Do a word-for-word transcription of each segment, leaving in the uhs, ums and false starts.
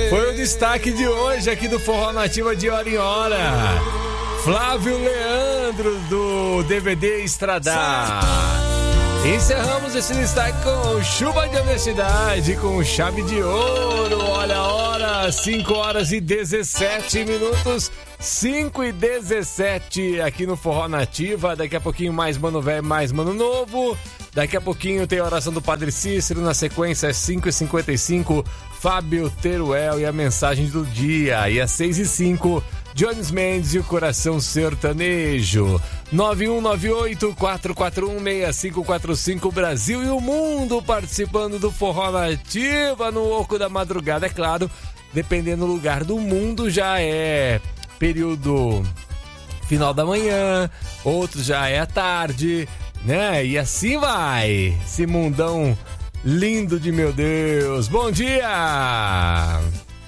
Foi o destaque de hoje aqui do Forró Nativa de Hora em Hora. Flávio Leandro, do D V D Estradar. Encerramos esse destaque com Chuva de Honestidade, com Chave de Ouro. Olha a hora, cinco horas e dezessete minutos, cinco e dezessete aqui no Forró Nativa. Daqui a pouquinho mais Mano Velho, mais Mano Novo. Daqui a pouquinho tem a oração do Padre Cícero. Na sequência, às cinco e cinquenta e cinco, Fábio Teruel e a mensagem do dia. E às seis e cinco, Jones Mendes e o Coração Sertanejo. nove um nove oito, quatro quatro um, seis cinco quatro cinco, Brasil e o mundo participando do Forró Nativa no Oco da Madrugada. É claro, dependendo do lugar do mundo, já é período final da manhã, outro já é à tarde, né? E assim vai, esse mundão lindo de meu Deus. Bom dia!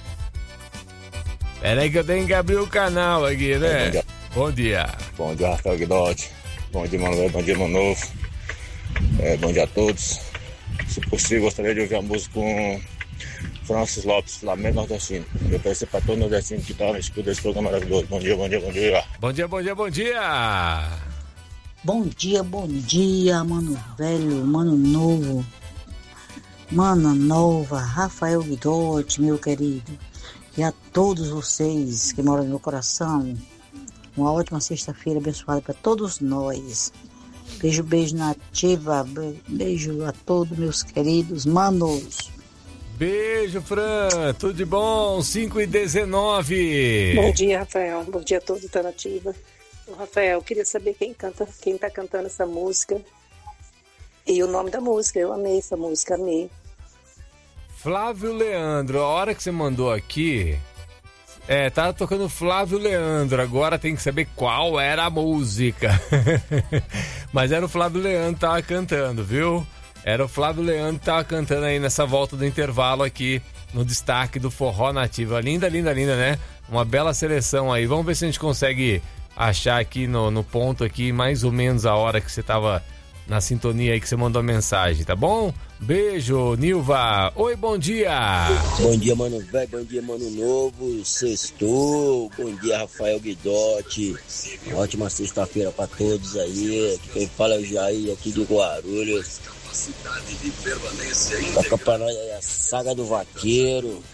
Peraí que eu tenho que abrir o canal aqui, né? Bom dia. Bom dia, bom dia Rafael Guidotti. Bom dia, Mano Velho. Bom dia, Mano Novo. É, bom dia a todos. Se possível, gostaria de ouvir a música com Francis Lopes, Flamengo Nordestino. Eu peço para todo nordestino que está no escudo desse programa maravilhoso. Bom dia, bom dia, bom dia. Bom dia, bom dia, bom dia. Bom dia, bom dia, Mano Velho, Mano Novo. Mana Nova, Rafael Guidotti, meu querido. E a todos vocês que moram no meu coração, uma ótima sexta-feira abençoada para todos nós. Beijo, beijo nativa, beijo a todos meus queridos manos. Beijo, Fran, tudo de bom? cinco e dezenove. Bom dia, Rafael, bom dia a todos da Nativa. Ô, Rafael, eu queria saber quem canta, quem tá cantando essa música e o nome da música. Eu amei essa música, amei. Flávio Leandro, a hora que você mandou aqui, é, tava tocando Flávio Leandro, agora tem que saber qual era a música. Mas era o Flávio Leandro que tava cantando, viu? Era o Flávio Leandro que tava cantando aí nessa volta do intervalo aqui, no destaque do Forró Nativa. Linda, linda, linda, né? Uma bela seleção aí. Vamos ver se a gente consegue achar aqui no, no ponto aqui, mais ou menos a hora que você tava na sintonia aí, que você mandou a mensagem, tá bom? Beijo, Nilva. Oi, bom dia. Bom dia, Mano Velho. Bom dia, Mano Novo. Sextou. Bom dia, Rafael Guidotti. Ótima sexta-feira pra todos aí. Quem fala é o Jair aqui de Guarulhos. Toca pra nós aí a Saga do Vaqueiro.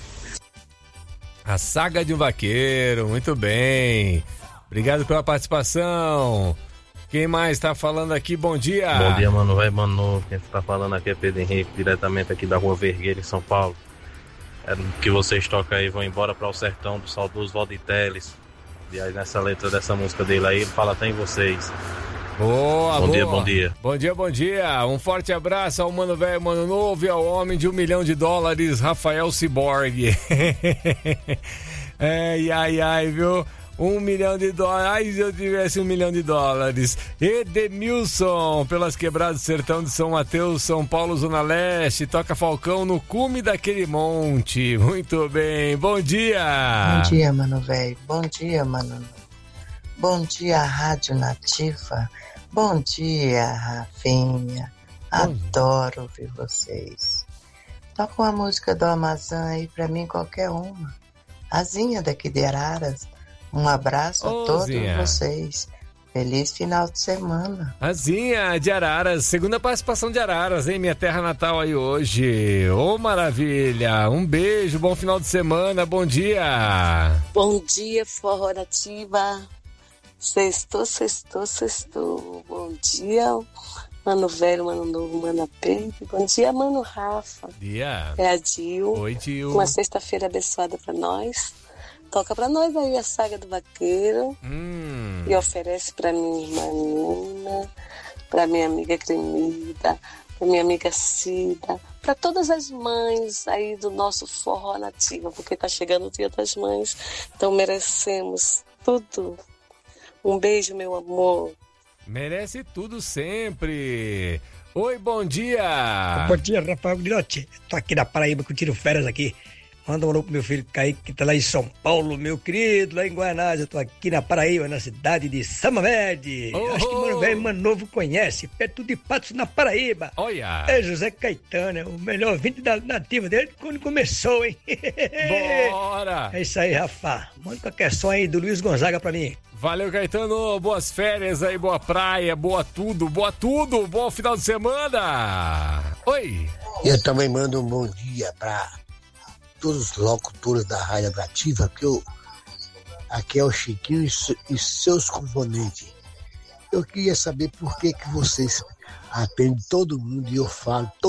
A Saga de um Vaqueiro. Muito bem. Obrigado pela participação. Quem mais tá falando aqui? Bom dia. Bom dia, Mano Velho, Mano Novo. Quem tá falando aqui é Pedro Henrique, diretamente aqui da Rua Vergueira, em São Paulo. É que vocês tocam aí, vão embora para o sertão do saudoso Valdir Teles. E aí nessa letra dessa música dele aí, ele fala até em vocês. Boa, bom boa. dia, bom dia. Bom dia, bom dia. Um forte abraço ao Mano Velho, Mano Novo e ao homem de um milhão de dólares, Rafael Ciborgue. Ai, ai, ai, viu? Um milhão de dólares. Ai, se eu tivesse um milhão de dólares. Edemilson, pelas quebradas do sertão de São Mateus, São Paulo, Zona Leste. Toca Falcão no cume daquele monte. Muito bem. Bom dia. Bom dia, Mano Velho. Bom dia, Mano. Bom dia, Rádio Nativa. Bom dia, Rafinha. Adoro ouvir vocês. Toca uma música do Amazon aí pra mim, qualquer uma. Azinha daqui de Araras. Um abraço Ô, a todos Zinha. vocês. Feliz final de semana. Azinha de Araras, segunda participação de Araras, hein? Minha terra natal aí hoje. Ô, oh, maravilha. Um beijo, bom final de semana, bom dia. Bom dia, Forró Nativa. Sextou, sextou, sextou. Bom dia, Mano Velho, Mano Novo, Mano Pedro. Bom dia, Mano Rafa. Dia. É a Dil. Oi, Dil. Uma sexta-feira abençoada pra nós. Toca pra nós aí a Saga do Vaqueiro. Hum. E oferece pra minha irmã Nina, pra minha amiga Cremida, pra minha amiga Cida, pra todas as mães aí do nosso Forró Nativa, porque tá chegando o Dia das Mães, então merecemos tudo. Um beijo, meu amor. Merece tudo sempre. Oi, bom dia. Bom dia, Rafael Guidotti. Tô aqui da Paraíba curtindo férias aqui. Manda um alô pro meu filho Kaique, que tá lá em São Paulo, meu querido, lá em Guanás. Eu tô aqui na Paraíba, na cidade de Samamede. Oh, Acho que o Mano Velho Mano Novo conhece, perto de Patos, na Paraíba. Olha! É José Caetano, é o melhor ouvinte da nativa dele quando começou, hein? Bora! É isso aí, Rafa. Manda qualquer som aí do Luiz Gonzaga pra mim. Valeu, Caetano. Boas férias aí, boa praia, boa tudo, boa tudo. Bom final de semana. Oi! Eu também mando um bom dia pra todos os locutores da Rádio Nativa, que eu, aqui é o Chiquinho e, e seus componentes. Eu queria saber por que, que vocês atendem todo mundo e eu falo todo